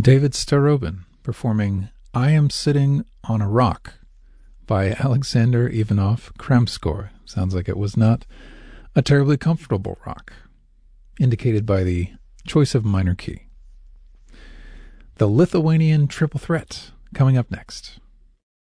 David Starobin performing I Am Sitting on a Rock by Alexander Ivanov Kramskor. Sounds like it was not a terribly comfortable rock, indicated by the choice of minor key. The Lithuanian Triple Threat coming up next.